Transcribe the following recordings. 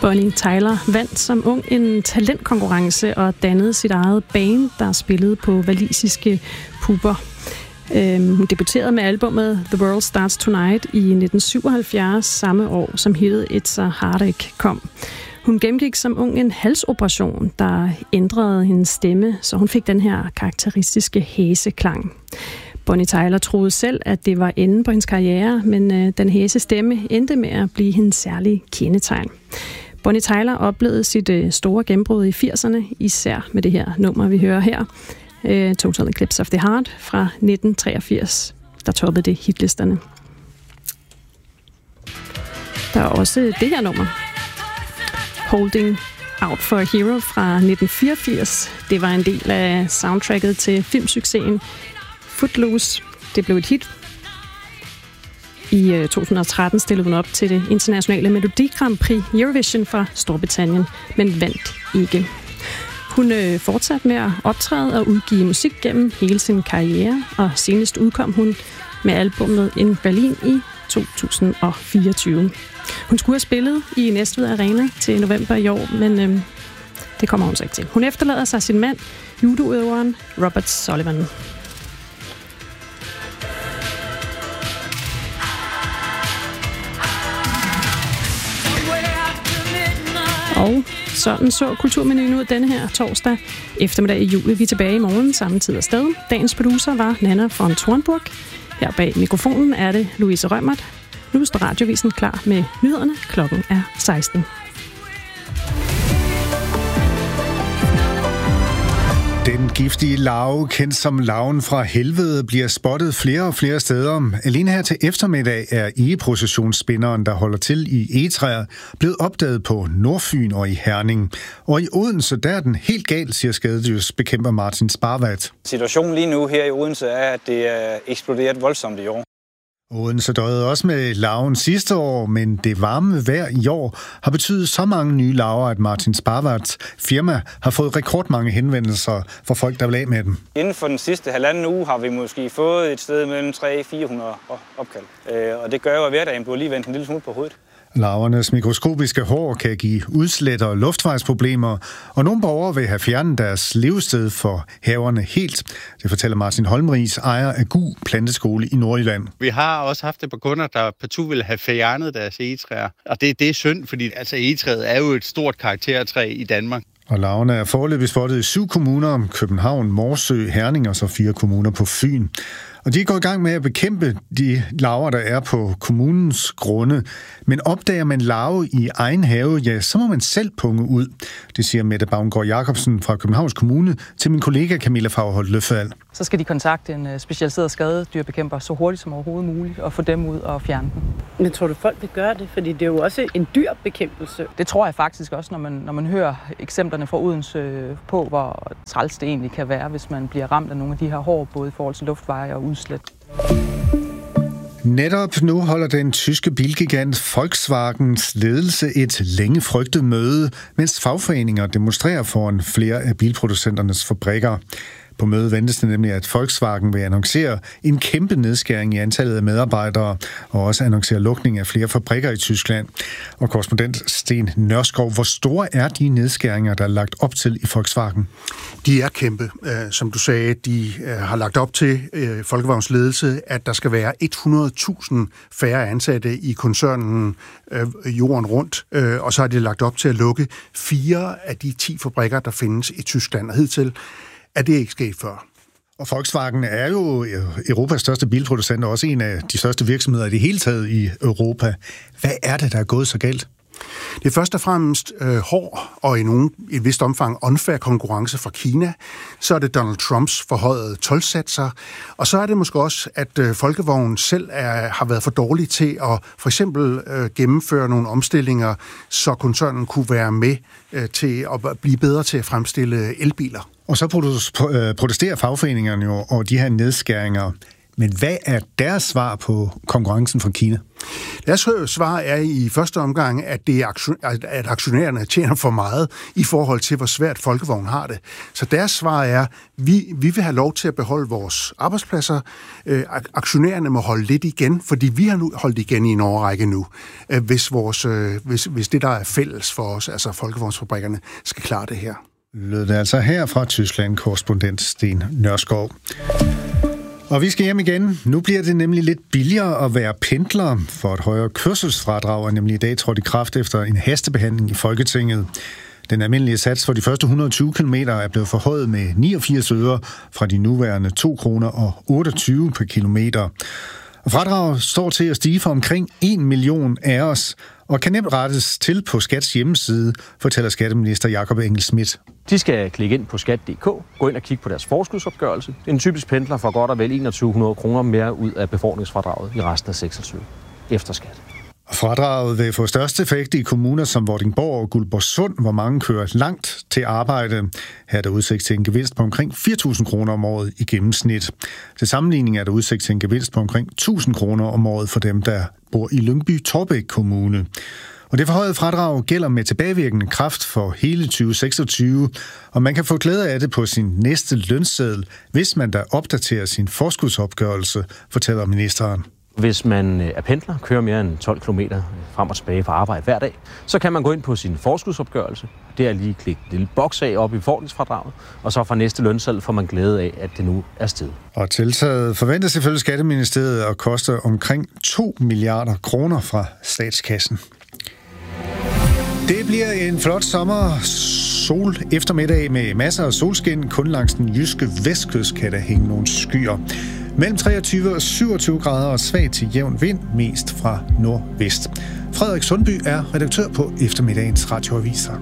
Bonnie Tyler vandt som ung en talentkonkurrence og dannede sit eget band, der spillede på walisiske puber. Hun debuterede med albumet The World Starts Tonight i 1977, samme år som hittet It's a Heartache kom. Hun gennemgik som ung en halsoperation, der ændrede hendes stemme, så hun fik den her karakteristiske hæseklang. Bonnie Tyler troede selv, at det var enden på hendes karriere, men den hæse stemme endte med at blive hendes særlige kendetegn. Bonnie Tyler oplevede sit store gennembrud i 80'erne, især med det her nummer, vi hører her, Total Eclipse of the Heart fra 1983, der toppede det hitlisterne. Der er også det her nummer, Holding Out for a Hero fra 1984. Det var en del af soundtracket til filmsuccesen Footloose. Det blev et hit. I 2013 stillede hun op til det internationale Melodi Grand Prix Eurovision fra Storbritannien, men vandt ikke. Hun fortsatte med at optræde og udgive musik gennem hele sin karriere, og senest udkom hun med albumet In Berlin i 2024. Hun skulle have spillet i Næstved Arena til november i år, men det kommer hun så ikke til. Hun efterlader sig sin mand, judoudøveren Robert Sullivan. Og sådan så kulturmenuen ud denne her torsdag eftermiddag i juli. Vi er tilbage i morgen samme tid og sted. Dagens producer var Nana von Thornburg. Her bag mikrofonen er det Louise Rømert. Nu står Radiovisen klar med nyhederne. Klokken er 16. Den giftige larve, kendt som larven fra helvede, bliver spottet flere og flere steder. Alene her til eftermiddag er egeprocessionsspinderen, der holder til i egetræer, blevet opdaget på Nordfyn og i Herning. Og i Odense, der er den helt galt, siger skadedyrsbekæmper Martin Sparvat. Situationen lige nu her i Odense er, at det er eksploderet voldsomt i år. Odense døjede også med larven sidste år, men det varme vejr i år har betydet så mange nye larver, at Martin Sparvats firma har fået rekordmange henvendelser fra folk, der vil af med dem. Inden for den sidste halvanden uge har vi måske fået et sted mellem 300-400 opkald. Og det gør jo, at hverdagen bliver lige vendt en lille smule på hovedet. Larvernes mikroskopiske hår kan give udslæt og luftvejsproblemer, og nogle borgere vil have fjernet deres levested for haverne helt. Det fortæller Martin Holmris, ejer af GU Planteskole i Nordjylland. Vi har også haft et par kunder, der partout ville have fjernet deres egetræer. Og det er synd, fordi egetræet er jo et stort karaktertræ i Danmark. Og larverne er foreløbig spottet i 7 kommuner, København, Morsø, Herning og så 4 kommuner på Fyn. Og de er gået i gang med at bekæmpe de larver, der er på kommunens grunde. Men opdager man larve i egen have, ja, så må man selv punge ud. Det siger Mette Baumgaard Jacobsen fra Københavns Kommune til min kollega Camilla Fagerholt Løfald. Så skal de kontakte en specialiseret skadedyrbekæmper så hurtigt som overhovedet muligt og få dem ud og fjerne dem. Men tror du, folk vil gøre det? Fordi det er jo også en dyrbekæmpelse. Det tror jeg faktisk også, når man hører eksemplerne fra Odense på, hvor træls det egentlig kan være, hvis man bliver ramt af nogle af de her hår, både i forhold til luftveje og udslæt. Netop nu holder den tyske bilgigant Volkswagens ledelse et længe frygtet møde, mens fagforeninger demonstrerer foran flere af bilproducenternes fabrikker. På mødet ventes det nemlig, at Volkswagen vil annoncere en kæmpe nedskæring i antallet af medarbejdere, og også annoncere lukning af flere fabrikker i Tyskland. Og korrespondent Sten Nørskov, hvor store er de nedskæringer, der er lagt op til i Volkswagen? De er kæmpe. Som du sagde, de har lagt op til Volkswagens ledelse, at der skal være 100.000 færre ansatte i koncernen jorden rundt, og så har de lagt op til at lukke 4 af de 10 fabrikker, der findes i Tyskland. Og hidtil er det ikke sket før. Og Volkswagen er jo Europas største bilproducent, og også en af de største virksomheder i det hele taget i Europa. Hvad er det, der er gået så galt? Det er først og fremmest hård og i et vist omfang unfair konkurrence fra Kina. Så er det Donald Trumps forhøjede toldsatser. Og så er det måske også, at Folkevognen selv har været for dårlig til at for eksempel gennemføre nogle omstillinger, så koncernen kunne være med til at blive bedre til at fremstille elbiler. Og så protesterer fagforeningerne jo over de her nedskæringer. Men hvad er deres svar på konkurrencen fra Kina? Deres svar er i første omgang, at det er at aktionærerne tjener for meget i forhold til, hvor svært Folkevogn har det. Så deres svar er, vi vil have lov til at beholde vores arbejdspladser. Aktionærerne må holde lidt igen, fordi vi har nu holdt igen i en årrække nu, hvis det, der er fælles for os, altså Folkevognsfabrikkerne, skal klare det her. Lød det altså her fra Tyskland, korrespondent Sten Nørskov. Og vi skal hjem igen. Nu bliver det nemlig lidt billigere at være pendler, for et højere kørselsfradrag er nemlig i dag trådt i kraft efter en hastebehandling i Folketinget. Den almindelige sats for de første 120 km er blevet forhøjet med 89 øre fra de nuværende 2 kroner og 28 per kilometer. Og fradraget står til at stige for omkring 1 million af os, og kan nemt rettes til på Skats hjemmeside, fortæller skatteminister Jakob Engel-Schmidt. De skal klikke ind på skat.dk, gå ind og kigge på deres forskudsopgørelse. En typisk pendler får godt og vel 2100 kroner mere ud af befordringsfradraget i resten af 26 efter skat. Fradraget vil få størst effekt i kommuner som Vordingborg og Guldborgsund, hvor mange kører langt til arbejde. Her er der udsigt til en gevinst på omkring 4.000 kroner om året i gennemsnit. Til sammenligning er der udsigt til en gevinst på omkring 1.000 kroner om året for dem, der bor i Lyngby-Taarbæk Kommune. Og det forhøjede fradrag gælder med tilbagevirkende kraft for hele 2026, og man kan få glæde af det på sin næste lønseddel, hvis man der opdaterer sin forskudsopgørelse, fortæller ministeren. Hvis man er pendler, kører mere end 12 km frem og tilbage fra arbejde hver dag, så kan man gå ind på sin forskudsopgørelse. Det er lige klikke en lille boks af op i befordringsfradraget, og så fra næste lønseddel får man glæde af, at det nu er steget. Og tiltaget forventes ifølge Skatteministeriet at koste omkring 2 milliarder kroner fra statskassen. Det bliver en flot sommer sol eftermiddag med masser af solskin. Kun langs den jyske vestkyst kan der hænge nogle skyer. Mellem 23 og 27 grader og svag til jævn vind, mest fra nordvest. Frederik Sundby er redaktør på eftermiddagens radioaviser.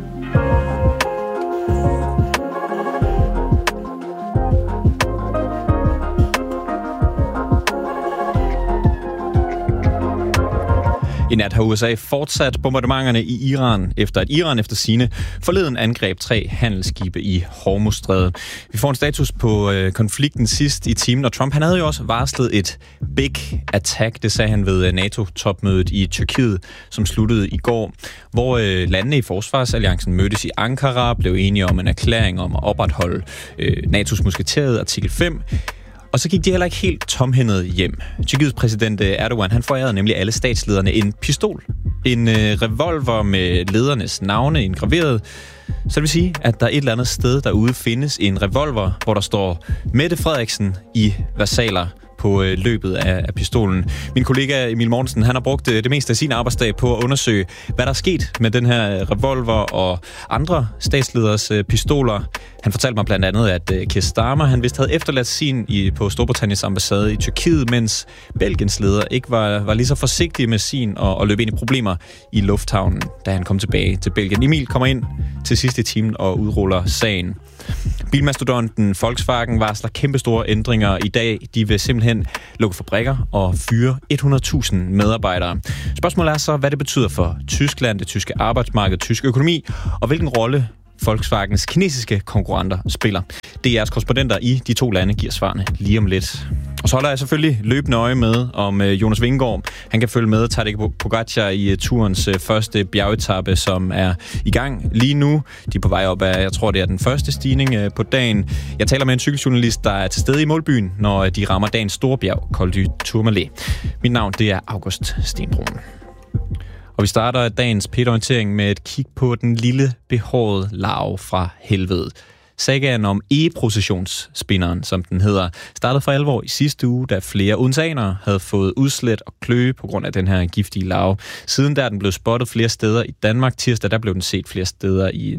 I nat har USA fortsat bombardementerne i Iran, efter at Iran efter sigende forleden angreb 3 handelsskibe i Hormuzstrædet. Vi får en status på konflikten sidst i timen, og Trump han havde jo også varslet et big attack, det sagde han ved NATO-topmødet i Tyrkiet, som sluttede i går, hvor landene i Forsvarsalliancen mødtes i Ankara, blev enige om en erklæring om at opretholde NATO's musketerede artikel 5. Og så gik de heller ikke helt tomhændet hjem. Tyrkiets præsident Erdogan, han forærede nemlig alle statslederne en pistol. En revolver med ledernes navne indgraveret. Så det vil sige, at der et eller andet sted derude findes en revolver, hvor der står Mette Frederiksen i versaler på løbet af pistolen. Min kollega Emil Mortensen, han har brugt det meste af sin arbejdsdag på at undersøge, hvad der er sket med den her revolver og andre statsleders pistoler. Han fortalte mig blandt andet, at Keir Starmer, han vist havde efterladt sin på Storbritanniens ambassade i Tyrkiet, mens Belgiens leder ikke var lige så forsigtig med sin og løb ind i problemer i lufthavnen, da han kom tilbage til Belgien. Emil kommer ind til sidste timen og udruller sagen. Bilmastodonten Volkswagen varsler kæmpestore ændringer i dag. De vil simpelthen lukke fabrikker og fyre 100.000 medarbejdere. Spørgsmålet er så, hvad det betyder for Tyskland, det tyske arbejdsmarked, tysk økonomi, og hvilken rolle Volkswagens kinesiske konkurrenter spiller. DR's korrespondenter i de 2 lande giver svarene lige om lidt. Og så holder jeg selvfølgelig løbende øje med, om Jonas Vingegaard, han kan følge med Tadej Pogačar i turens første bjergetappe, som er i gang lige nu. De er på vej op af, jeg tror det er den første stigning på dagen. Jeg taler med en cykeljournalist, der er til stede i målbyen, når de rammer dagens store bjerg, Col du Tourmalet. Mit navn det er August Stenbrun. Og vi starter dagens P1-orientering med et kig på den lille behårede larve fra helvede. Sagaen om egeprocessionsspinderen, som den hedder, startede for alvor i sidste uge, da flere odenseanere havde fået udslæt og kløe på grund af den her giftige larve. Siden der er den blevet spottet flere steder i Danmark. Tirsdag der blev den set flere steder i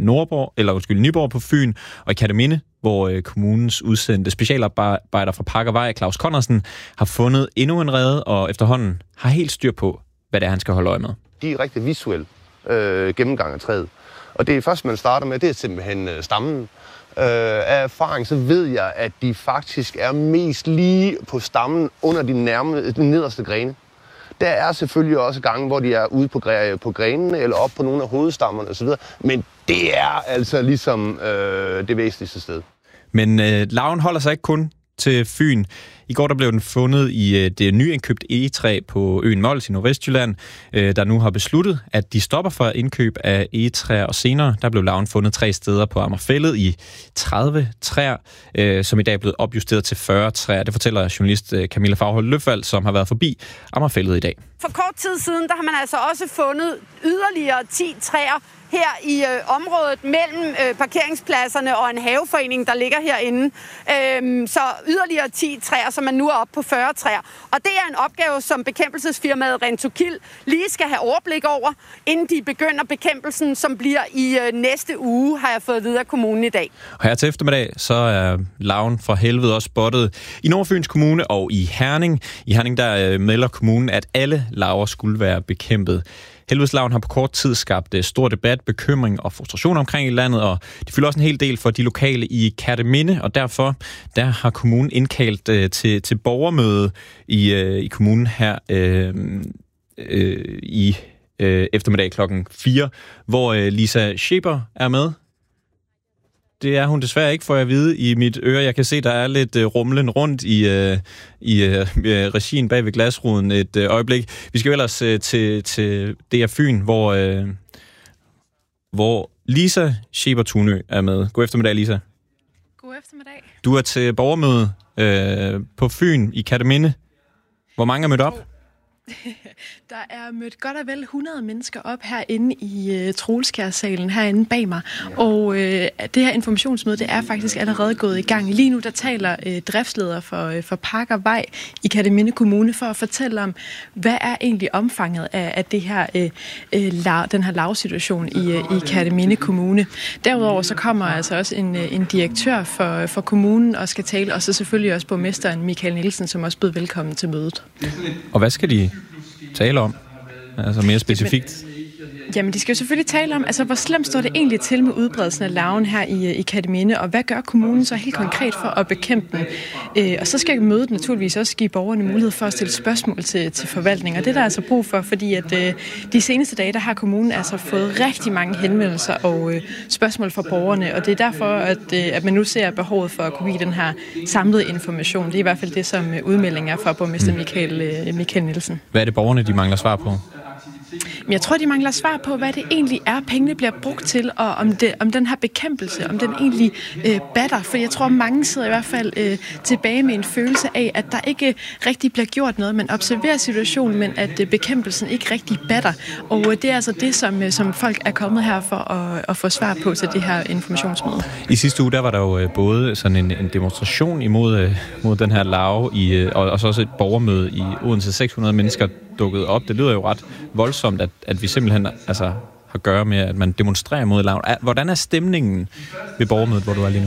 Nyborg på Fyn og i Kerteminde, hvor kommunens udsendte specialarbejder fra Park og Vej, Claus Conradsen, har fundet endnu en rede og efterhånden har helt styr på, hvad det er, han skal holde øje med. De er rigtig visuelle gennemgang af træet. Og det første, man starter med, det er simpelthen stammen. Af erfaring så ved jeg, at de faktisk er mest lige på stammen under de nederste grene. Der er selvfølgelig også gange, hvor de er ude på grenene eller op på nogle af hovedstammerne osv. Men det er altså ligesom det væsentligste sted. Men larven holder sig ikke kun til Fyn. I går der blev den fundet i det nyindkøbt egetræ på øen Mols i Nordvestjylland, der nu har besluttet, at de stopper for indkøb af egetræer, og senere der blev larven fundet 3 steder på Amagerfælled i 30 træer, som i dag er blevet opjusteret til 40 træer. Det fortæller journalist Camilla Faghold Løfald, som har været forbi Amagerfælled i dag. For kort tid siden, der har man altså også fundet yderligere 10 træer her i området mellem parkeringspladserne og en haveforening, der ligger herinde. Så yderligere 10 træer, så man nu er oppe på 40 træer. Og det er en opgave, som bekæmpelsesfirmaet Rentokil lige skal have overblik over, inden de begynder bekæmpelsen, som bliver i næste uge, har jeg fået at vide af kommunen i dag. Og her til eftermiddag, så er larven fra helvede også spottet i Nordfyns Kommune og i Herning. I Herning, der melder kommunen, at alle larver skulle være bekæmpet. Helvedeslarven har på kort tid skabt stor debat, bekymring og frustration omkring i landet, og det fylder også en hel del for de lokale i Kerteminde, og derfor der har kommunen indkaldt til borgermøde i kommunen her i eftermiddag klokken 4, hvor Lisa Scheber er med. Det er hun desværre ikke, får jeg at vide i mit øre. Jeg kan se, der er lidt rumlen rundt i regien bag ved glasruden et øjeblik. Vi skal ellers til DR Fyn, hvor Lisa Scheber Tunø er med. God eftermiddag, Lisa. God eftermiddag. Du er til borgermøde på Fyn i Kerteminde. Hvor mange er mødt op? Der er mødt godt og vel 100 mennesker op herinde i Troelskjærsalen herinde bag mig. Og det her informationsmøde, det er faktisk allerede gået i gang. Lige nu der taler driftsleder for Park og Vej i Kerteminde Kommune for at fortælle om, hvad er egentlig omfanget af det her, den her lavsituation i Kerteminde Kommune. Derudover så kommer altså også en direktør for kommunen og skal tale, og så selvfølgelig også borgmesteren Michael Nielsen, som også blev velkommen til mødet. Og hvad skal de tale om? Altså mere specifikt? Jamen, de skal jo selvfølgelig tale om, altså hvor slemt står det egentlig til med udbredelsen af larven her i Kerteminde, og hvad gør kommunen så helt konkret for at bekæmpe den? Og så skal mødet naturligvis også give borgerne mulighed for at stille spørgsmål til forvaltningen, og det er der altså brug for, fordi at de seneste dage, der har kommunen altså fået rigtig mange henvendelser og spørgsmål fra borgerne, og det er derfor, at man nu ser behovet for at kunne give den her samlede information. Det er i hvert fald det, som udmeldingen er fra borgmester Michael Nielsen. Hvad er det, borgerne de mangler svar på? Men jeg tror, de mangler svar på, hvad det egentlig er, pengene bliver brugt til, og om den her bekæmpelse, om den egentlig batter. For jeg tror, mange sidder i hvert fald tilbage med en følelse af, at der ikke rigtig bliver gjort noget. Man observerer situationen, men at bekæmpelsen ikke rigtig batter. Og det er altså det, som folk er kommet her for at få svar på til det her informationsmøde. I sidste uge, der var der jo både sådan en demonstration mod den her larve, og så også et borgermøde i Odense. 600 mennesker dukket op. Det lyder jo ret voldsomt, at vi simpelthen altså har at gøre med, at man demonstrerer mod larven. Hvordan er stemningen ved borgermødet, hvor du er lige nu?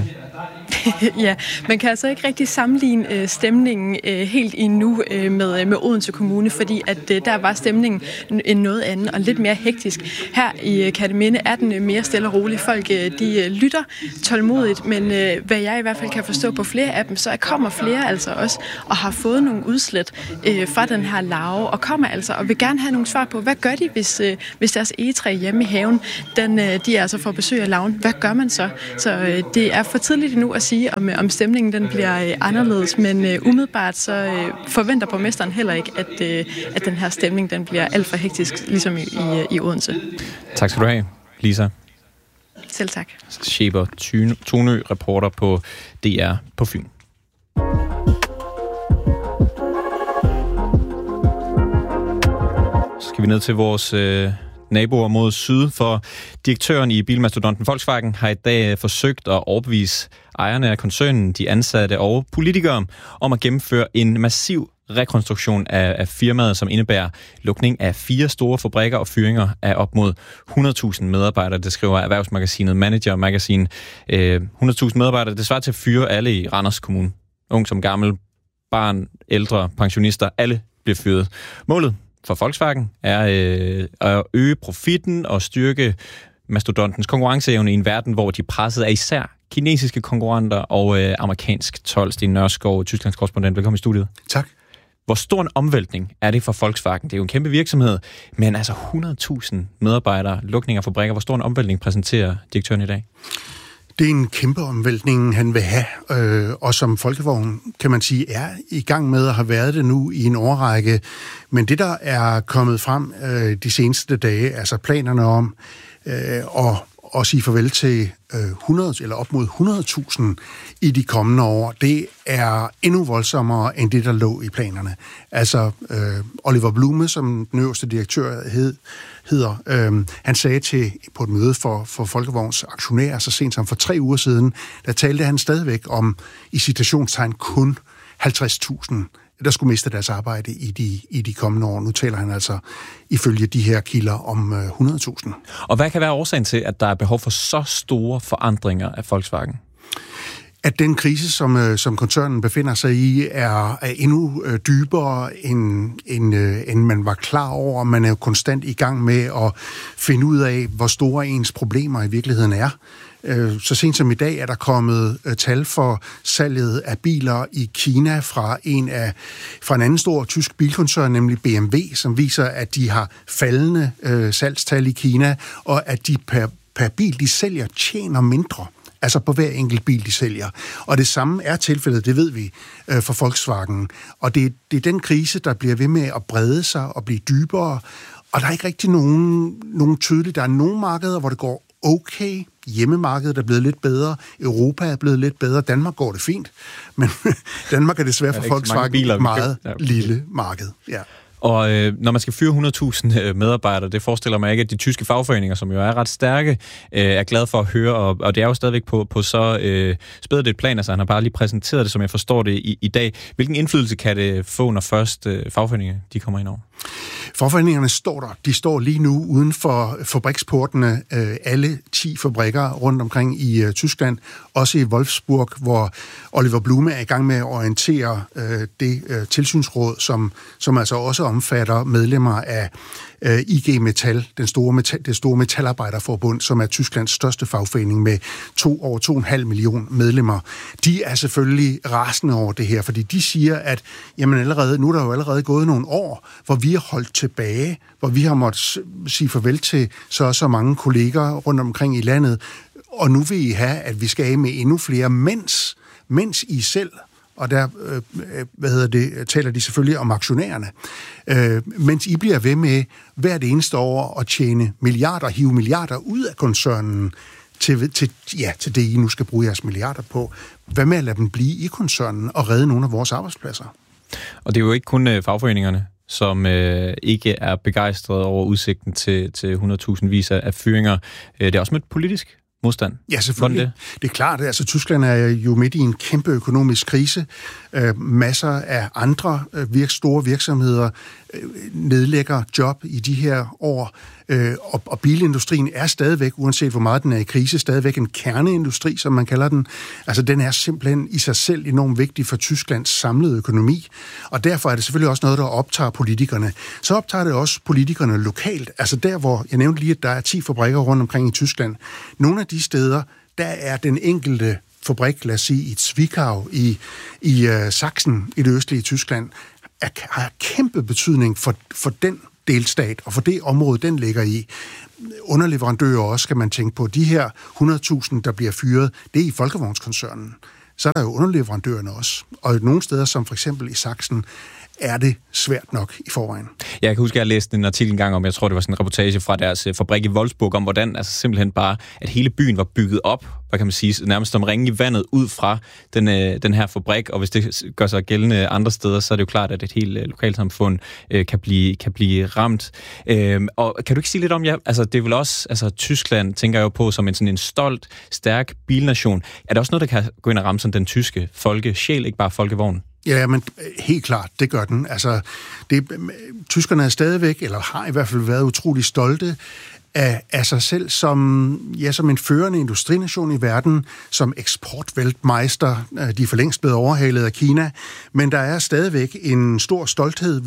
Ja, man kan altså ikke rigtig sammenligne stemningen helt endnu med Odense Kommune, fordi at der var stemningen en noget anden og lidt mere hektisk. Her i Kerteminde er den mere stille og rolig. Folk de lytter tålmodigt, men hvad jeg i hvert fald kan forstå på flere af dem, så kommer flere altså også og har fået nogle udslæt fra den her larve, og kommer altså og vil gerne have nogle svar på, hvad gør de, hvis deres egetræ hjemme i haven, de altså får besøg af larven. Hvad gør man så? Så det er for tidligt endnu at sige, om stemningen den bliver anderledes, men umiddelbart så forventer borgmesteren heller ikke, at den her stemning den bliver alt for hektisk, ligesom i Odense. Tak skal du have, Lisa. Selv tak. Scheber Tunø, reporter på DR på Fyn. Så skal vi ned til vores naboer mod syd, for direktøren i bilmastodonten Volkswagen har i dag forsøgt at overbevise ejerne af koncernen, de ansatte og politikere om at gennemføre en massiv rekonstruktion af firmaet, som indebærer lukning af 4 store fabrikker og fyringer af op mod 100.000 medarbejdere. Det skriver erhvervsmagasinet Manager Magazine. 100.000 medarbejdere, det svarer til at fyre alle i Randers Kommune. Ung som gammel, barn, ældre, pensionister, alle bliver fyret. Målet for Volkswagen er at øge profitten og styrke mastodontens konkurrenceevne i en verden, hvor de presset af især kinesiske konkurrenter og amerikansk told. Sten Nørskov, Tysklands korrespondent, velkommen i studiet. Tak. Hvor stor en omvæltning er det for Volkswagen? Det er jo en kæmpe virksomhed, men altså 100.000 medarbejdere, lukninger af fabrikker. Hvor stor en omvæltning præsenterer direktøren i dag? Det er en kæmpe omvæltning, han vil have, og som Folkevogn, kan man sige, er i gang med at have været det nu i en årrække. Men det, der er kommet frem de seneste dage, altså planerne om at sige farvel til 100 eller op mod 100.000 i de kommende år, det er endnu voldsommere end det, der lå i planerne. Altså, Oliver Blume, som den øverste direktør hedder, han sagde på et møde for Folkevogns aktionærer så sent som for 3 uger siden, der talte han stadigvæk om, i citationstegn, kun 50.000, der skulle miste deres arbejde i de kommende år. Nu taler han altså ifølge de her kilder om 100.000. Og hvad kan være årsagen til, at der er behov for så store forandringer af Volkswagen? At den krise, som koncernen befinder sig i, er endnu dybere, end man var klar over. Man er jo konstant i gang med at finde ud af, hvor store ens problemer i virkeligheden er. Så sent som i dag er der kommet tal for salget af biler i Kina fra en anden stor tysk bilkoncern, nemlig BMW, som viser, at de har faldende salgstal i Kina, og at de per bil, de sælger, tjener mindre. Altså på hver enkelt bil, de sælger. Og det samme er tilfældet, det ved vi, for Volkswagen. Og det er den krise, der bliver ved med at brede sig og blive dybere. Og der er ikke rigtig nogen tydeligt. Der er nogle markeder, hvor det går okay. Hjemmemarkedet er blevet lidt bedre. Europa er blevet lidt bedre. Danmark går det fint. Men Danmark er desværre for Volkswagen et meget lille marked. Ja. Og når man skal fyre 100.000 medarbejdere, det forestiller mig ikke, at de tyske fagforeninger, som jo er ret stærke, er glade for at høre, og det er jo stadigvæk på så spædet et plan, altså han har bare lige præsenteret det, som jeg forstår det i dag. Hvilken indflydelse kan det få, når først fagforeningerne de kommer ind over? Fagforeningerne står der. De står lige nu uden for fabriksportene, alle 10 fabrikker rundt omkring i Tyskland, også i Wolfsburg, hvor Oliver Blume er i gang med at orientere det tilsynsråd, som altså også omfatter medlemmer af IG Metall, det store metalarbejderforbund, som er Tysklands største fagforening med over 2,5 millioner medlemmer. De er selvfølgelig rasende over det her, fordi de siger, at jamen nu er der jo allerede gået nogle år, hvor vi har holdt tilbage, hvor vi har måttet sige farvel til så mange kolleger rundt omkring i landet, og nu vil I have, at vi skal af med endnu flere, mens I selv, og der taler de selvfølgelig om aktionærerne, mens I bliver ved med hvert eneste år at tjene milliarder, hive milliarder ud af koncernen til det, I nu skal bruge jeres milliarder på. Hvad med at lade dem blive i koncernen og redde nogle af vores arbejdspladser? Og det er jo ikke kun fagforeningerne, som ikke er begejstrede over udsigten til 100.000 vis af fyringer. Det er også mødt politisk modstand. Ja, selvfølgelig. Det er klart, altså Tyskland er jo midt i en kæmpe økonomisk krise. Masser af andre store virksomheder nedlægger job i de her år, og bilindustrien er stadigvæk, uanset hvor meget den er i krise, stadigvæk en kerneindustri, som man kalder den. Altså den er simpelthen i sig selv enormt vigtig for Tysklands samlede økonomi, og derfor er det selvfølgelig også noget, der optager politikerne. Så optager det også politikerne lokalt, altså der, hvor jeg nævnte lige, at der er 10 fabrikker rundt omkring i Tyskland. Nogle af de steder, der er den enkelte fabrik, lad os sige, i Zwickau i Sachsen, i det østlige Tyskland, har kæmpe betydning for den delstat, og for det område, den ligger i. Underleverandører også, skal man tænke på. De her 100.000, der bliver fyret, det er i Folkevognskoncernen. Så er der jo underleverandørerne også. Og nogle steder, som for eksempel i Sachsen, er det svært nok i forvejen. Jeg kan huske, at jeg læste en artikel engang om, jeg tror, det var sådan en reportage fra deres fabrik i Wolfsburg, om hvordan altså simpelthen bare, at hele byen var bygget op, hvad kan man sige, nærmest som ringe i vandet ud fra den her fabrik, og hvis det gør sig gældende andre steder, så er det jo klart, at et helt lokalsamfund kan blive ramt. Og kan du ikke sige lidt om, altså det er vel også, altså Tyskland tænker jeg jo på som en sådan stærk bilnation. Er det også noget, der kan gå ind og ramme sådan den tyske folkesjæl, ikke bare folkevognen? Ja, men helt klart, det gør den. Altså, tyskerne er stadigvæk, eller har i hvert fald været utrolig stolte af sig selv som en førende industrination i verden, som eksportvæltmeister. De er for længst blevet overhalet af Kina, men der er stadigvæk en stor stolthed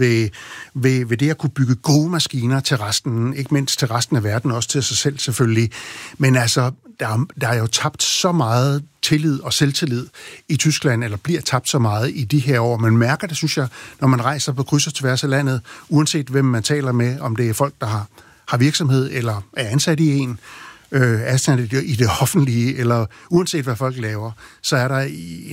ved det at kunne bygge gode maskiner til resten, ikke mindst til resten af verden, også til sig selv selvfølgelig. Men altså, der er jo tabt så meget tillid og selvtillid i Tyskland, eller bliver tabt så meget i de her år. Man mærker det, synes jeg, når man rejser på kryds og tværs af landet, uanset hvem man taler med, om det er folk, der har virksomhed eller er ansat i en. ansatte i det offentlige, eller uanset hvad folk laver, så er der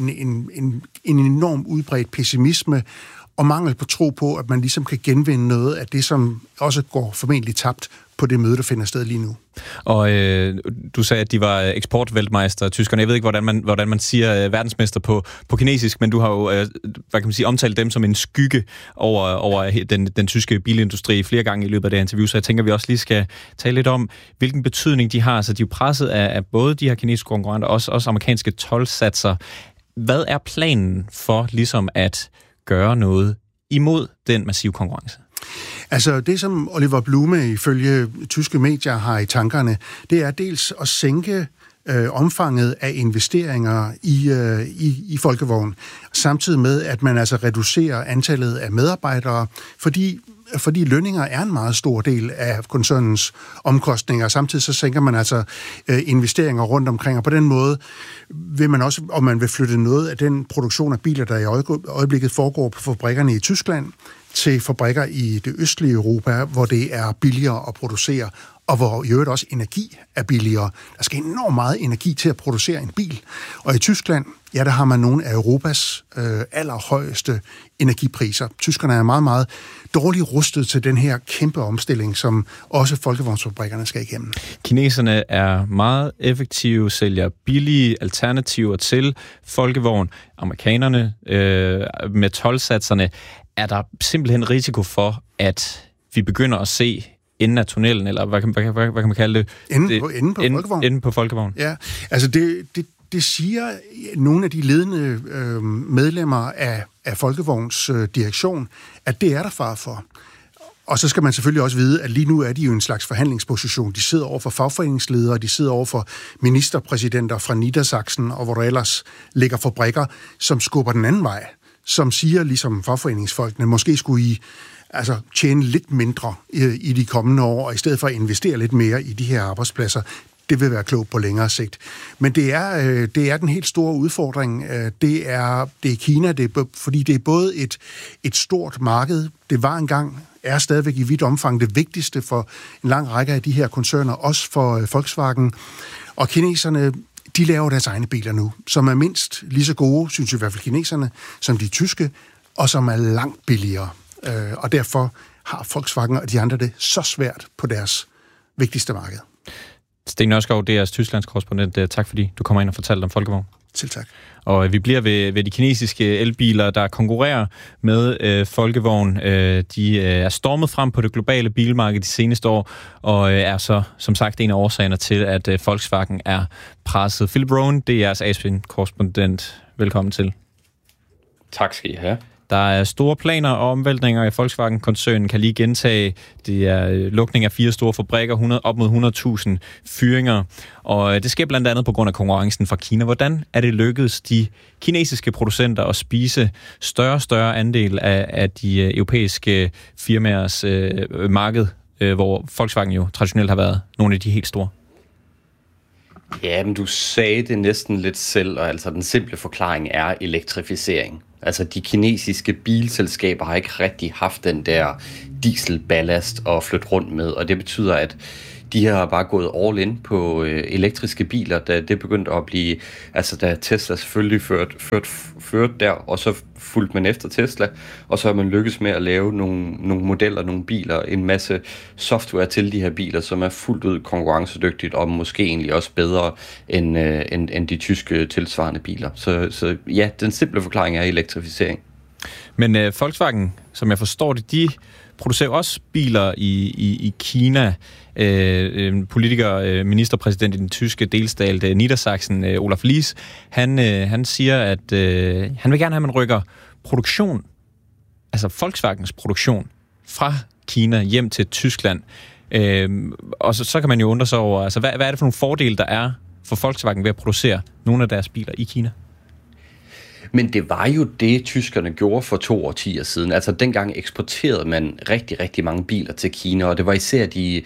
en enorm udbredt pessimisme og mangel på tro på, at man ligesom kan genvinde noget af det, som også går formentlig tabt på det møde, der finder sted lige nu. Og du sagde, at de var eksportvæltmeister, tyskerne. Jeg ved ikke, hvordan man siger verdensmester på kinesisk, men du har jo, hvad kan man sige, omtalt dem som en skygge over den tyske bilindustri flere gange i løbet af det her interview, så jeg tænker, at vi også lige skal tale lidt om, hvilken betydning de har. Så de er jo presset af både de her kinesiske konkurrenter og også amerikanske toldsatser. Hvad er planen for ligesom at gøre noget imod den massive konkurrence? Altså det, som Oliver Blume ifølge tyske medier har i tankerne, det er dels at sænke omfanget af investeringer i Folkevogn, samtidig med, at man altså reducerer antallet af medarbejdere, fordi lønninger er en meget stor del af koncernens omkostninger. Samtidig så sænker man altså investeringer rundt omkring, og på den måde vil man også, om man vil flytte noget af den produktion af biler, der i øjeblikket foregår på fabrikkerne i Tyskland, til fabrikker i det østlige Europa, hvor det er billigere at producere, og hvor i øvrigt også energi er billigere. Der skal enormt meget energi til at producere en bil. Og i Tyskland, ja, der har man nogle af Europas allerhøjeste energipriser. Tyskerne er meget, meget dårligt rustet til den her kæmpe omstilling, som også folkevognsfabrikkerne skal igennem. Kineserne er meget effektive, sælger billige alternativer til folkevogn. Amerikanerne med toldsatserne, er der simpelthen risiko for, at vi begynder at se enden af tunnelen, eller hvad kan man kalde det? Enden på folkevogn. Ja, altså det siger nogle af de ledende medlemmer af Folkevogns direktion, at det er der far for. Og så skal man selvfølgelig også vide, at lige nu er de jo en slags forhandlingsposition. De sidder over for fagforeningsledere, de sidder over for ministerpræsidenter fra Niedersachsen, og hvor der ellers ligger fabrikker, som skubber den anden vej, som siger, ligesom fagforeningsfolkene, måske skulle I tjene lidt mindre i de kommende år, og i stedet for at investere lidt mere i de her arbejdspladser. Det vil være klogt på længere sigt. Men det er den helt store udfordring. Det er Kina, fordi det er både et stort marked. Det var engang, er stadigvæk i vidt omfang det vigtigste for en lang række af de her koncerner, også for Volkswagen. Og kineserne, de laver deres egne biler nu, som er mindst lige så gode, synes i hvert fald kineserne, som de tyske, og som er langt billigere. Og derfor har Volkswagen og de andre det så svært på deres vigtigste marked. Sten Nørskov, DR's Tysklands korrespondent. Tak fordi du kommer ind og fortalte om folkevogn. Selv tak. Og vi bliver ved de kinesiske elbiler, der konkurrerer med folkevogn. De er stormet frem på det globale bilmarked de seneste år, og er så som sagt en af årsagerne til, at Volkswagen er presset. Philip Rowan, DR's Asien-korrespondent. Velkommen til. Tak skal I have. Der er store planer og omvæltninger i Volkswagen-koncernen, kan lige gentage. Det er lukning af 4 store fabrikker, op mod 100.000 fyringer. Og det sker blandt andet på grund af konkurrencen fra Kina. Hvordan er det lykkedes de kinesiske producenter at spise større og større andel af de europæiske firmaers marked, hvor Volkswagen jo traditionelt har været nogle af de helt store? Ja, men du sagde det næsten lidt selv, og altså den simple forklaring er elektrificering. Altså de kinesiske bilselskaber har ikke rigtig haft den der dieselballast at flytte rundt med, og det betyder, at de har bare gået all in på elektriske biler, da det begyndte at blive, altså da Tesla selvfølgelig ført der, og så fulgte man efter Tesla, og så har man lykkes med at lave nogle modeller, nogle biler, en masse software til de her biler, som er fuldt ud konkurrencedygtigt, og måske egentlig også bedre end de tyske tilsvarende biler. Så ja, den simple forklaring er elektrificering. Men Volkswagen, som jeg forstår det, de producerer også biler i Kina. Politiker, ministerpræsident i den tyske delstat Niedersachsen, Olaf Lies, han siger, at han vil gerne have, at man rykker produktion, altså Volkswagens produktion, fra Kina hjem til Tyskland. Og så kan man jo undre sig over, altså, hvad er det for nogle fordele, der er for Volkswagen ved at producere nogle af deres biler i Kina? Men det var jo det, tyskerne gjorde for 2 årtier siden. Altså dengang eksporterede man rigtig, rigtig mange biler til Kina, og det var især de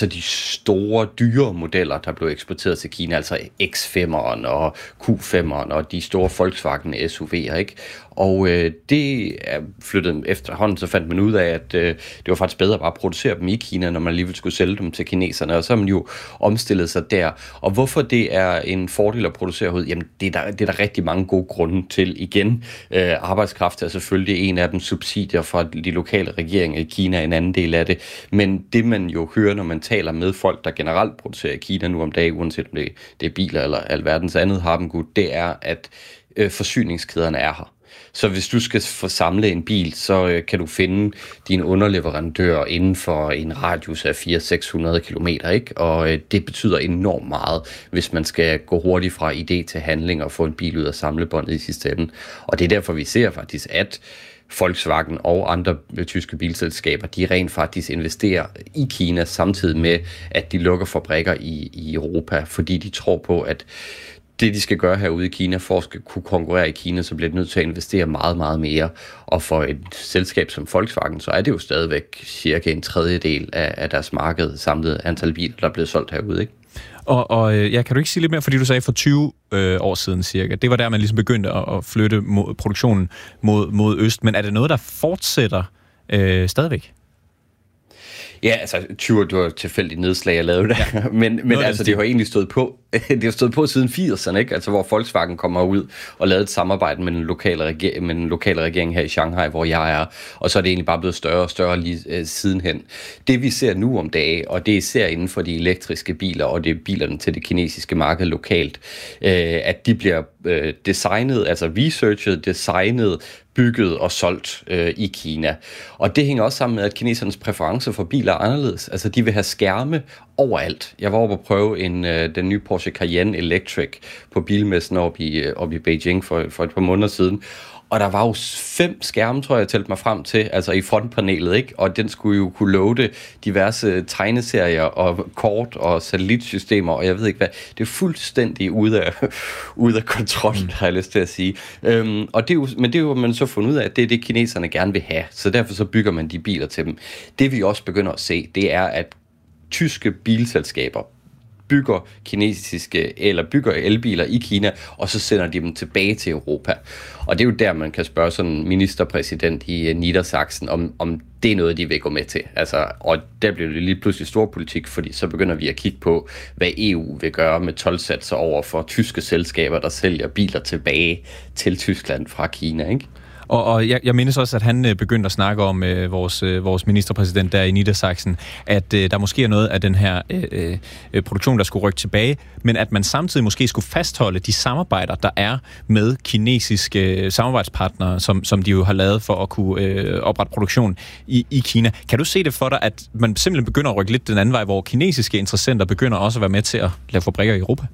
store, dyre modeller, der blev eksporteret til Kina, altså X5'eren og Q5'eren og de store Volkswagen SUV'er, ikke? Og det er flyttet efterhånden, så fandt man ud af, at det var faktisk bedre bare at producere dem i Kina, når man alligevel skulle sælge dem til kineserne, og så har man jo omstillet sig der. Og hvorfor det er en fordel at producere herude, jamen det er der rigtig mange gode grunde til. Igen, arbejdskraft er selvfølgelig en af dem, subsidier fra de lokale regeringer i Kina er en anden del af det, men det man jo hører, når man taler med folk, der generelt producerer i Kina nu om dagen, uanset om det er biler eller alverdens andet harmgud, det er, at forsyningskæderne er her. Så hvis du skal få samlet en bil, så kan du finde din underleverandør inden for en radius af 400-600 kilometer, ikke? Og det betyder enormt meget, hvis man skal gå hurtigt fra idé til handling og få en bil ud af samlebåndet i sidste ende. Og det er derfor, vi ser faktisk, at Volkswagen og andre tyske bilselskaber, de rent faktisk investerer i Kina, samtidig med, at de lukker fabrikker i Europa, fordi de tror på, at det, de skal gøre herude i Kina, for at kunne konkurrere i Kina, så bliver de nødt til at investere meget, meget mere. Og for et selskab som Volkswagen, så er det jo stadigvæk cirka 1/3 af deres marked, samlet antal biler, der er blevet solgt herude, ikke? Og kan du ikke sige lidt mere, fordi du sagde for 20 år siden cirka, det var der, man ligesom begyndte at flytte produktionen mod øst, men er det noget, der fortsætter stadigvæk? Ja, altså 20 det var tilfældigt nedslag, jeg lavede der. Ja. men altså, det har egentlig stået på. Det har stået på siden 80'erne, ikke? Altså, hvor Volkswagen kommer ud og lavede et samarbejde med den lokale regering her i Shanghai, hvor jeg er. Og så er det egentlig bare blevet større og større lige sidenhen. Det vi ser nu om dagen, og det er især inden for de elektriske biler, og det er bilerne til det kinesiske marked lokalt, at de bliver designet, altså researchet, designet, bygget og solgt i Kina. Og det hænger også sammen med, at kinesernes præferencer for biler er anderledes. Altså, de vil have skærme overalt. Jeg var oppe at prøve den nye Porsche Cayenne Electric på bilmessen oppe i Beijing for et par måneder siden. Og der var jo 5 skærme, tror jeg talte mig frem til, altså i frontpanelet, ikke? Og den skulle jo kunne loade diverse tegneserier og kort og satellitsystemer, og jeg ved ikke hvad. Det er fuldstændig ude af kontrol, har jeg lyst til at sige. Og det er jo, man så fundet ud af, at det er det, kineserne gerne vil have. Så derfor så bygger man de biler til dem. Det vi også begynder at se, det er, at tyske bilselskaber bygger elbiler i Kina, og så sender de dem tilbage til Europa. Og det er jo der, man kan spørge sådan en ministerpræsident i Niedersachsen, om det er noget, de vil gå med til. Altså, og der bliver det lige pludselig stor politik, fordi så begynder vi at kigge på, hvad EU vil gøre med toldsatser over for tyske selskaber, der sælger biler tilbage til Tyskland fra Kina, ikke? Og jeg mindes også, at han begyndte at snakke om vores ministerpræsident der i Niedersachsen, at der måske er noget af den her produktion, der skulle rykke tilbage, men at man samtidig måske skulle fastholde de samarbejder, der er med kinesiske samarbejdspartnere, som de jo har lavet for at kunne oprette produktion i Kina. Kan du se det for dig, at man simpelthen begynder at rykke lidt den anden vej, hvor kinesiske interessenter begynder også at være med til at lave fabrikker i Europa?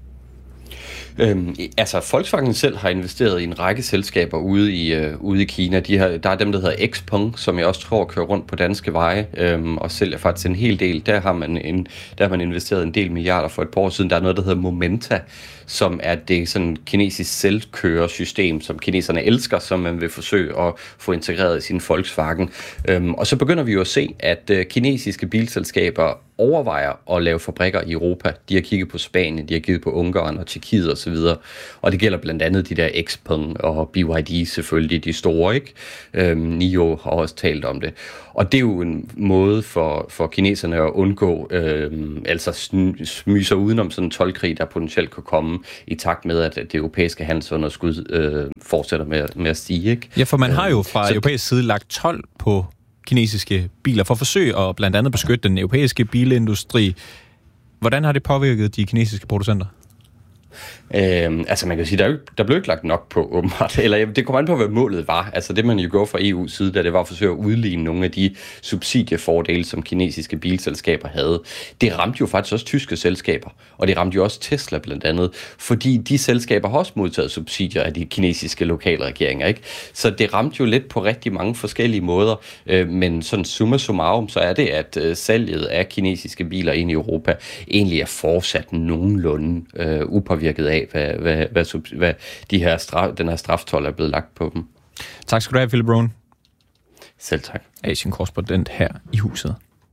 Altså, Volkswagen selv har investeret i en række selskaber ude i Kina. Der er dem, der hedder XPeng, som jeg også tror kører rundt på danske veje, og sælger faktisk en hel del. Der har man investeret en del milliarder for et par år siden. Der er noget, der hedder Momenta, som er det sådan kinesisk selvkørersystem, som kineserne elsker, som man vil forsøge at få integreret i sin Volkswagen. Og så begynder vi jo at se, at kinesiske bilselskaber overvejer at lave fabrikker i Europa. De har kigget på Spanien, de har kigget på Ungarn og Tjekkiet osv. Og det gælder blandt andet de der XPeng og BYD selvfølgelig, de store, ikke? NIO har også talt om det. Og det er jo en måde for kineserne at undgå, altså smyge sig udenom sådan en toldkrig, der potentielt kan komme i takt med, at det europæiske handelsunderskud fortsætter med at stige, ikke? Ja, for man har jo fra europæisk side lagt told på kinesiske biler for at forsøge at blandt andet beskytte den europæiske bilindustri. Hvordan har det påvirket de kinesiske producenter? Altså man kan sige, der blev ikke lagt nok på åbenbart, eller det kommer an på, hvad målet var. Altså det man jo gjorde fra EU's side, da det var at forsøge at udligne nogle af de subsidiefordele, som kinesiske bilselskaber havde. Det ramte jo faktisk også tyske selskaber, og det ramte jo også Tesla blandt andet, fordi de selskaber har også modtaget subsidier af de kinesiske lokale regeringer, ikke? Så det ramte jo lidt på rigtig mange forskellige måder, men sådan summa summarum, så er det, at salget af kinesiske biler ind i Europa egentlig er fortsat nogenlunde upåvirket påvirket af, hvad den her straftold er blevet lagt på dem. Tak skal du have, Philip Rohn. Selv tak. Asien-korrespondent her i huset.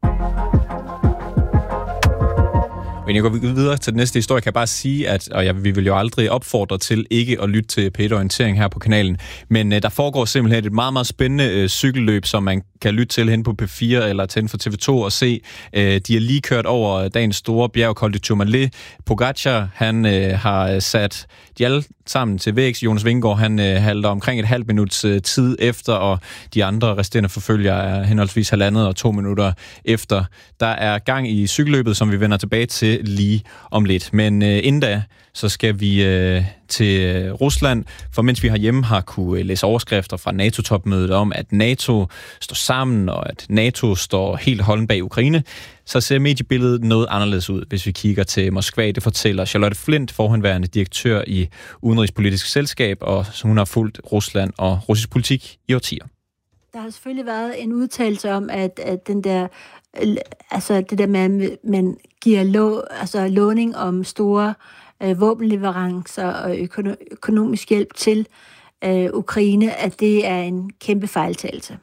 Men jeg går videre til den næste historie, kan jeg bare sige, at vi vil jo aldrig opfordre til ikke at lytte til P1-orientering her på kanalen, men der foregår simpelthen et meget, meget spændende cykelløb, som man kan lytte til hen på P4 eller tænde for TV2 og se. De er lige kørt over dagens store bjerg, Col du Tourmalet. Pogacar, han har sat de alle sammen til vægs. Jonas Vingegaard, han halter omkring et halvt minuts tid efter, og de andre resterende forfølgere er henholdsvis 1,5 og 2 minutter efter. Der er gang i cykelløbet, som vi vender tilbage til lige om lidt. Men inden da, så skal vi til Rusland, for mens vi herhjemme har kunne læse overskrifter fra NATO-topmødet om, at NATO står sammen, og at NATO står helt holden bag Ukraine, så ser mediebilledet noget anderledes ud, hvis vi kigger til Moskva. Det fortæller Charlotte Flint, forhenværende direktør i Udenrigspolitisk Selskab, og hun har fulgt Rusland og russisk politik i årtier. Der har selvfølgelig været en udtalelse om, at den der, altså det der med, at man giver låning om store våbenleverancer og økonomisk hjælp til Ukraine, at det er en kæmpe fejltagelse.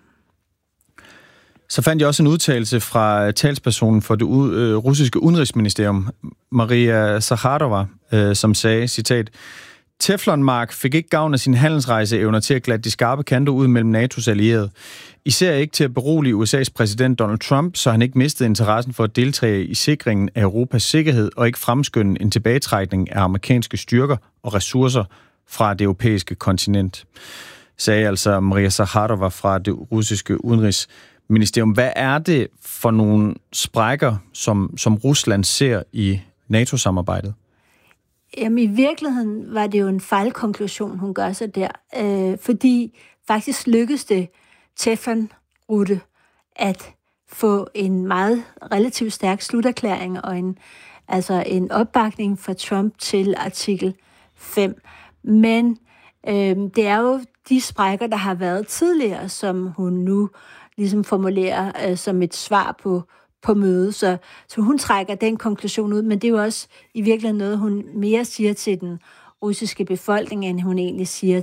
Så fandt jeg også en udtalelse fra talspersonen for det russiske udenrigsministerium, Maria Zakharova, som sagde, citat, Teflonmark fik ikke gavn af sin handelsrejseevner til at glatte de skarpe kanter ud mellem NATO's allierede. Især ikke til at berolige USA's præsident Donald Trump, så han ikke mistede interessen for at deltage i sikringen af Europas sikkerhed og ikke fremskynde en tilbagetrækning af amerikanske styrker og ressourcer fra det europæiske kontinent, sagde altså Maria Zakharova fra det russiske udenrigsministerium. Hvad er det for nogle sprækker, som Rusland ser i NATO-samarbejdet? Jamen, i virkeligheden var det jo en fejlkonklusion, hun gør sig der. Fordi faktisk lykkedes det Teflon-rute at få en meget relativt stærk sluterklæring og en opbakning fra Trump til artikel 5. Men det er jo de sprækker, der har været tidligere, som hun nu ligesom formulerer som et svar på mødet. Så hun trækker den konklusion ud, men det er jo også i virkeligheden noget, hun mere siger til den russiske befolkning, end hun egentlig siger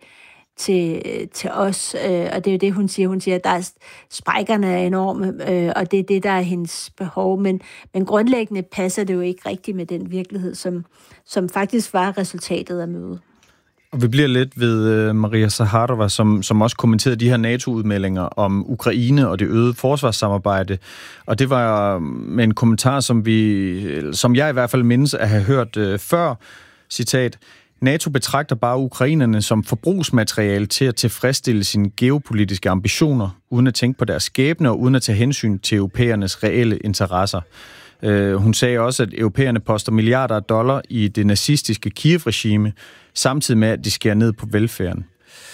til os. Og det er jo det, hun siger. Hun siger, at sprækkerne er enorme, og det er det, der er hendes behov. Men grundlæggende passer det jo ikke rigtigt med den virkelighed, som faktisk var resultatet af mødet. Og vi bliver lidt ved Maria Zakharova, som også kommenterede de her NATO-udmeldinger om Ukraine og det øgede forsvarssamarbejde. Og det var med en kommentar, som jeg i hvert fald mindes at have hørt før. Citat, NATO betragter bare ukrainerne som forbrugsmateriale til at tilfredsstille sine geopolitiske ambitioner, uden at tænke på deres skæbne og uden at tage hensyn til europæernes reelle interesser. Hun sagde også, at europæerne poster milliarder af dollar i det nazistiske Kiev-regime, samtidig med, at de skærer ned på velfærden.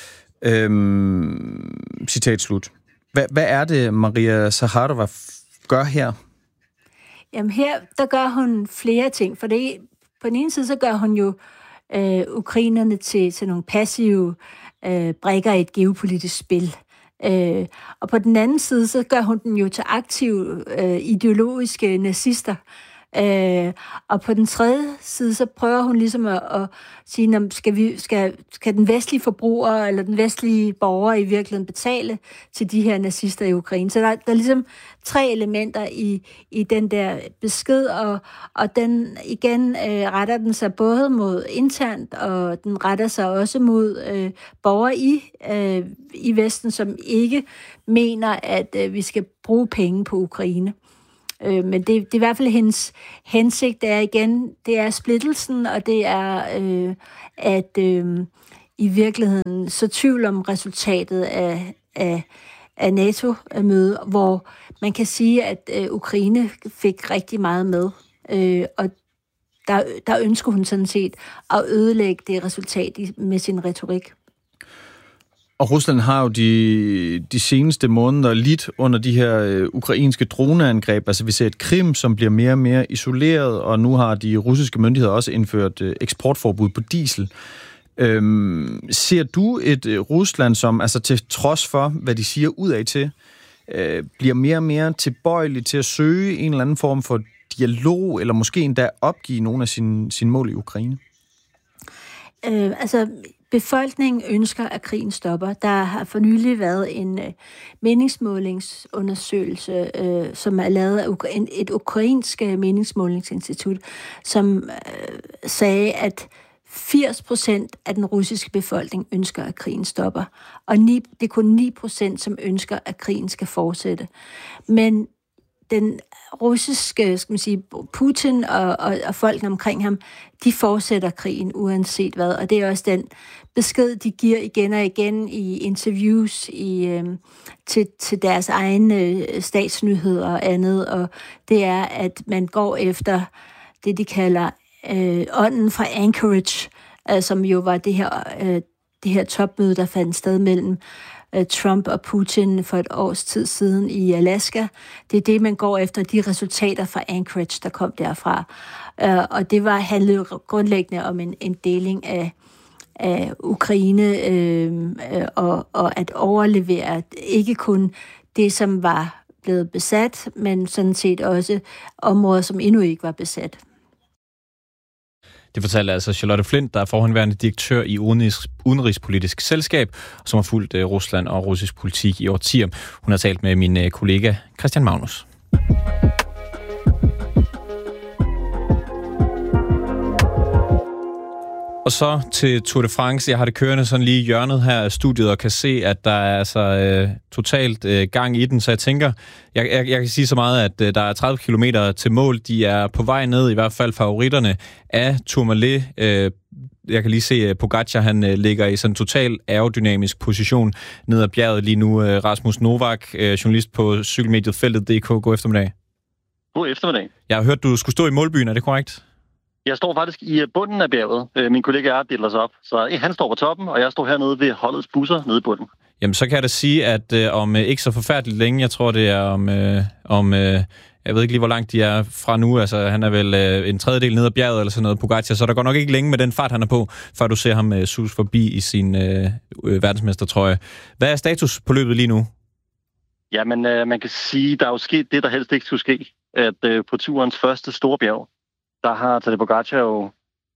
Citat slut. Hvad er det, Maria Zakharova gør her? Jamen her, der gør hun flere ting. For det, på den ene side, så gør hun jo ukrainerne til nogle passive brikker i et geopolitisk spil. Og på den anden side, så gør hun den jo til aktive ideologiske nazister. Og på den tredje side, så prøver hun ligesom at sige, skal den vestlige forbruger eller den vestlige borger i virkeligheden betale til de her nazister i Ukraine. Så der er ligesom 3 elementer i den der besked, og den igen retter den sig både mod internt, og den retter sig også mod borgere i Vesten, som ikke mener, at vi skal bruge penge på Ukraine. Men det er i hvert fald hendes hensigt, det er splittelsen, og det er at i virkeligheden så tvivl om resultatet af NATO-mødet, hvor man kan sige, at Ukraine fik rigtig meget med, og der ønsker hun sådan set at ødelægge det resultat med sin retorik. Og Rusland har jo de seneste måneder lidt under de her ukrainske droneangreb. Altså vi ser et Krim, som bliver mere og mere isoleret, og nu har de russiske myndigheder også indført eksportforbud på diesel. Ser du et Rusland, som altså til trods for, hvad de siger udad til, bliver mere og mere tilbøjelig til at søge en eller anden form for dialog, eller måske endda opgive nogle af sine mål i Ukraine? Befolkningen ønsker, at krigen stopper. Der har for nylig været en meningsmålingsundersøgelse, som er lavet af et ukrainsk meningsmålingsinstitut, som sagde, at 80% af den russiske befolkning ønsker, at krigen stopper. Og det er kun 9%, som ønsker, at krigen skal fortsætte. Men den russiske, Putin og folkene omkring ham, de fortsætter krigen uanset hvad. Og det er også den besked, de giver igen og igen i interviews til deres egne statsnyheder og andet. Og det er, at man går efter det, de kalder ånden fra Anchorage, som jo var det her topmøde, der fandt sted mellem Trump og Putin for et års tid siden i Alaska. Det er det, man går efter, de resultater fra Anchorage, der kom derfra. Og det handlede jo grundlæggende om en deling af Ukraine og at overlevere ikke kun det, som var blevet besat, men sådan set også områder, som endnu ikke var besat. Det fortalte altså Charlotte Flint, der er forhenværende direktør i Udenrigspolitisk Selskab, som har fulgt Rusland og russisk politik i årtier. Hun har talt med min kollega Christian Magnus. Og så til Tour de France. Jeg har det kørende sådan lige i hjørnet her af studiet og kan se, at der er altså totalt gang i den. Så jeg tænker, jeg kan sige så meget, at der er 30 kilometer til mål. De er på vej ned, i hvert fald favoritterne af Tourmalet. Jeg kan lige se, at Pogačar han ligger i sådan en total aerodynamisk position ned ad bjerget lige nu. Rasmus Novak, journalist på cykelmediet Feltet.dk. God eftermiddag. God eftermiddag. Jeg har hørt, du skulle stå i målbyen. Er det korrekt? Jeg står faktisk i bunden af bjerget. Min kollega er delt os op. Så han står på toppen, og jeg står hernede ved holdets busser nede i bunden. Jamen, så kan jeg da sige, at om ikke så forfærdeligt længe, jeg tror, det er om jeg ved ikke lige, hvor langt de er fra nu. Altså, han er vel en tredjedel ned ad bjerget eller sådan noget, Pogačar, så der går nok ikke længe med den fart, han er på, før du ser ham sus forbi i sin verdensmestertrøje. Hvad er status på løbet lige nu? Jamen, man kan sige, der er jo sket det, der helst ikke skulle ske. At på turens første store bjerg, der har Tadej Pogačar jo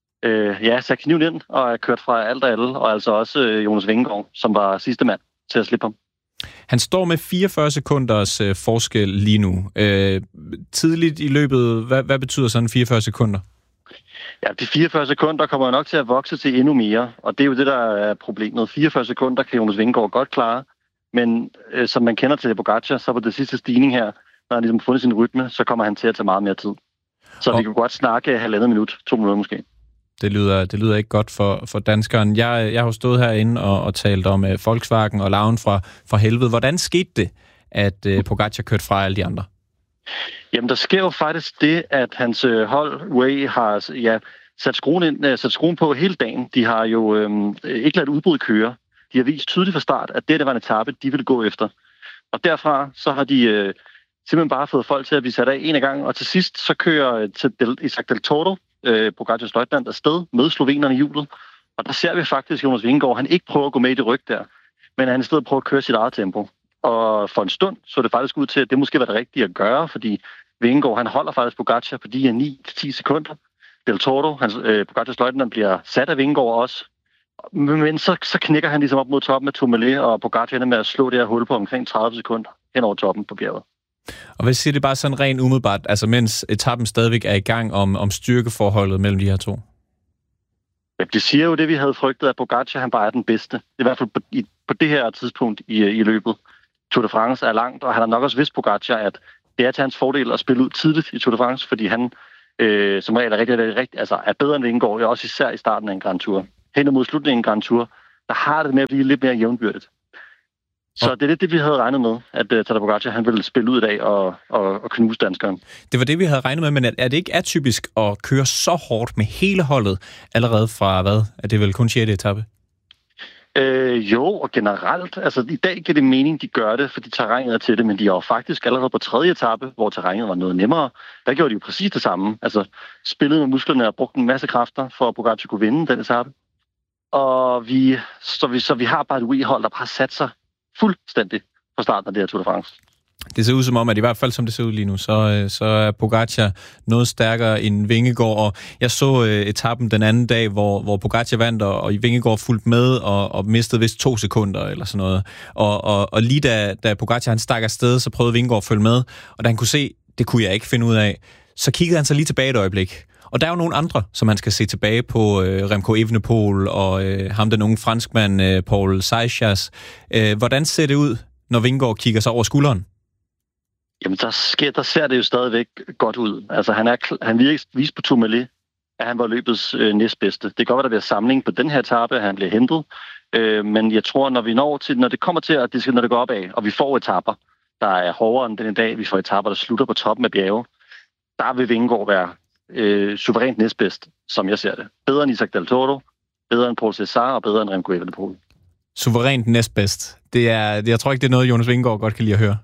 sat kniven ind og er kørt fra alt og alle, og altså også Jonas Vingegaard, som var sidste mand til at slippe ham. Han står med 44 sekunders forskel lige nu. Tidligt i løbet, hvad betyder sådan 44 sekunder? Ja, de 44 sekunder kommer nok til at vokse til endnu mere, og det er jo det, der er problemet. 44 sekunder kan Jonas Vingegaard godt klare, men som man kender til Pogačar, så på det sidste stigning her, når han ligesom fundet sin rytme, så kommer han til at tage meget mere tid. Så vi kan godt snakke 1,5 minut, 2 minutter måske. Det lyder ikke godt for danskeren. Jeg har jo stået herinde og talt om Volkswagen og larven fra helvede. Hvordan skete det, at Pogačar kørte fra alle de andre? Jamen, der sker jo faktisk det, at hans hold, Way, har sat skruen på hele dagen. De har jo ikke ladet udbrud køre. De har vist tydeligt fra start, at det var en etape, de ville gå efter. Og derfra så har de simpelthen bare fået folk til at blive sat af en af gangen, og til sidst så kører Isaac Del Toro, Pogačars løjtnant, afsted med slovenerne i hjulet. Og der ser vi faktisk, Jonas Vingegaard, han ikke prøver at gå med i det ryg der, men han i stedet prøver at køre sit eget tempo. Og for en stund så det faktisk ud til, at det måske var det rigtige at gøre, fordi Vingegaard, han holder faktisk Pogačar på de her 9-10 sekunder. Del Toro, Pogačars løjtnant, bliver sat af Vingegaard også. Men så knækker han ligesom op mod toppen af Tourmalet, og Pogačar ender med at slå det her hul på omkring 30 sekunder hen over toppen på bjerget. Og hvad siger det bare sådan rent umiddelbart, altså mens etappen stadigvæk er i gang om styrkeforholdet mellem de her to? Ja, det siger jo det, vi havde frygtet, at Pogačar han bare er den bedste. I hvert fald på det her tidspunkt i løbet. Tour de France er langt, og han har nok også vidst Pogačar, at det er til hans fordel at spille ud tidligt i Tour de France, fordi han som regel er bedre end Vingegaard, også især i starten af en Grand Tour. Hen mod slutningen af en Grand Tour, der har det med at blive lidt mere jævnbyrdigt. Så det er det, vi havde regnet med, at Tadej Pogačar han ville spille ud i dag og knuse danskeren. Det var det, vi havde regnet med, men er det ikke atypisk at køre så hårdt med hele holdet allerede fra, hvad? Er det vel kun 6. etape? Jo, og generelt. Altså, i dag giver det mening, de gør det, fordi terrænet er til det, men de er jo faktisk allerede på 3. etape, hvor terrænet var noget nemmere. Der gjorde de jo præcis det samme. Altså, spillede med musklerne og brugte en masse kræfter, for at Pogačar kunne vinde den etape. Og vi har bare et hold, der bare sat sig fuldstændig fra starten af det her Tour de France. Det ser ud som om, at i hvert fald som det ser ud lige nu, så er Pogačar noget stærkere end Vingegaard. Og jeg så etappen den anden dag, hvor Pogačar vandt, og Vingegaard fulgte med og mistede vist 2 sekunder eller sådan noget. Og lige da Pogačar han stak afsted, så prøvede Vingegaard at følge med, og da han kunne se, det kunne jeg ikke finde ud af, så kiggede han så lige tilbage et øjeblik. Og der er jo nogle andre, som man skal se tilbage på, Remco Evenepoel og ham den unge franskmand, Paul Seixas. Hvordan ser det ud, når Vingegaard kigger sig over skulderen? Jamen, der ser det jo stadigvæk godt ud. Altså, han viste på Tourmalet, at han var løbets næstbedste. Det kan godt være, der bliver samling på den her etape, at han bliver hentet. Men jeg tror, når det kommer til, at når det går opad, og vi får etapper, der er hårdere end den i dag, vi får etapper, der slutter på toppen af bjerge, der vil Vingegaard være suverænt næstbedst, som jeg ser det. Bedre end Isaac Del Toro, bedre end Paul César og bedre end Remco Evenepoel. Suverænt næstbedst. Jeg tror ikke, det er noget, Jonas Vingegaard godt kan lide at høre.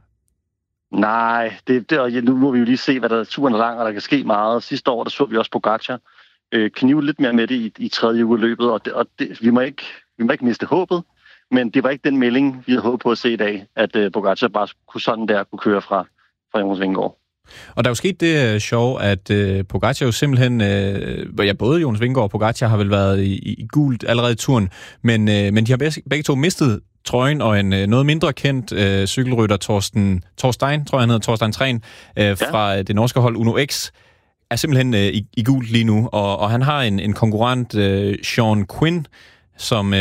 Nej, nu må vi jo lige se, hvad der turen er lang, og der kan ske meget. Sidste år, der så vi også Pogačar knive lidt mere med det i tredje uge løbet, og vi må ikke miste håbet, men det var ikke den melding, vi havde håbet på at se i dag, at Pogačar bare kunne køre fra Jonas Vingegaard. Og der er jo sket det sjov, at Pogačar jo simpelthen, både Jonas Vingegaard og Pogačar har vel været i gult allerede i turen, men de har begge to mistet trøjen, og en noget mindre kendt cykelrytter, Thorstein, tror jeg han hedder, Thorstein Træn, fra det norske hold Uno X, er simpelthen i gult lige nu, og han har en konkurrent, Sean Quinn, som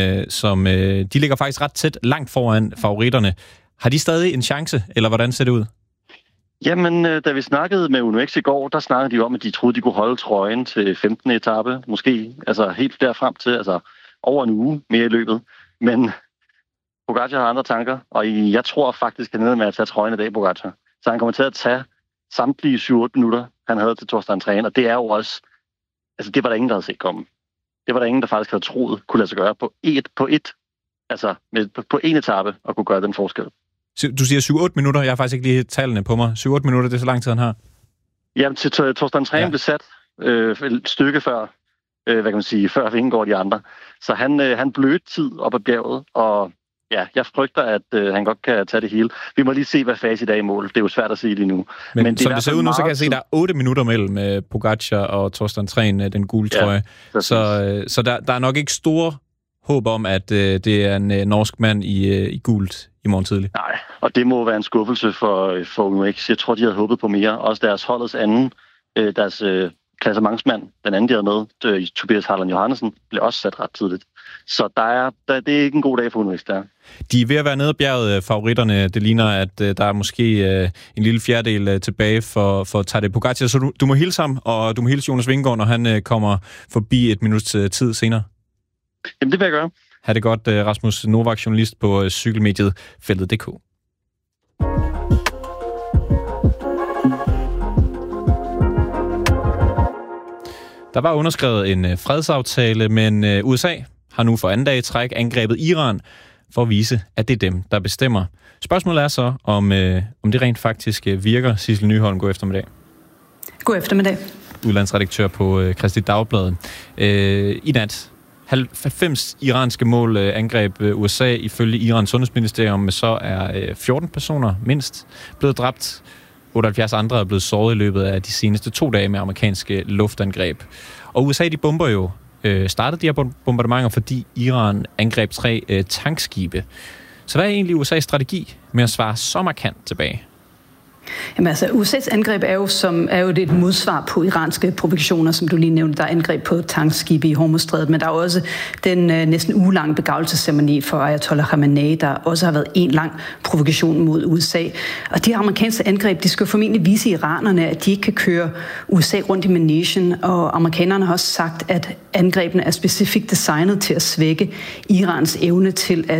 de ligger faktisk ret tæt, langt foran favoritterne. Har de stadig en chance, eller hvordan ser det ud? Jamen, da vi snakkede med Uno X i går, der snakkede de om, at de troede, de kunne holde trøjen til 15. etape, måske helt derfrem til, over en uge mere i løbet. Men Pogačar har andre tanker, og jeg tror faktisk, han er nede med at tage trøjen i dag, Pogačar. Så han kommer til at tage samtlige 7-8 minutter, han havde til Thorstein Træn, og det er jo også, det var der ingen, der havde set komme. Det var der ingen, der faktisk havde troet kunne lade sig gøre på en etape og kunne gøre den forskel. Du siger 7-8 minutter, jeg har faktisk ikke lige tallene på mig. 7-8 minutter, det er så lang tid, han har. Jamen, til Thorstein Træn blev sat et stykke før, før Vingegaard og de andre. Så han blødte tid op ad bjerget, og ja, jeg frygter, at han godt kan tage det hele. Vi må lige se, hvad fase i dag er i mål. Det er jo svært at sige lige nu. Men som det ser ud nu, så kan jeg se, at der er 8 minutter mellem Pogačar og Thorstein Træn, den gule trøje. Så der er nok ikke store håb om, at det er en norsk mand i gult i morgen tidlig. Nej, og det må være en skuffelse for Uno X. Jeg tror, de havde håbet på mere. Også deres holdets anden, deres klassementsmand, den anden, de havde med, Tobias Harlan Johannessen, blev også sat ret tidligt. Så det er ikke en god dag for Uno X, der. De er ved at være nede ad bjerget, favoritterne. Det ligner, at der er måske en lille fjerdedel tilbage for Tadej Pogačar. Så du må hilse ham, og du må hilse Jonas Vingegaard, når han kommer forbi et minuts tid senere. Jamen, det vil jeg gøre. Ha' det godt, Rasmus Novak, journalist på cykelmediet Feltet.dk. Der var underskrevet en fredsaftale, men USA har nu for anden dag i træk angrebet Iran for at vise, at det er dem, der bestemmer. Spørgsmålet er så, om det rent faktisk virker. Sissel Nyholm, god eftermiddag. God eftermiddag. Udlandsredaktør på Kristeligt Dagblad. I nat 90 iranske mål angreb USA ifølge Irans sundhedsministerium, så er 14 personer mindst blevet dræbt. 78 andre er blevet såret i løbet af de seneste 2 dage med amerikanske luftangreb. Og USA, de bomber jo, startede de her bombardementer, fordi Iran angreb 3 tankskibe. Så hvad er egentlig USA's strategi med at svare så markant tilbage? Jamen USA's angreb er jo et modsvar på iranske provokationer, som du lige nævnte. Der er angreb på tankskibe i Hormuzstrædet, men der er også den næsten ugelange begravelsesceremoni for Ayatollah Khamenei, der også har været en lang provokation mod USA. Og de amerikanske angreb, de skal formentlig vise iranerne, at de ikke kan køre USA rundt i managen, og amerikanerne har også sagt, at angrebene er specifikt designet til at svække Irans evne til at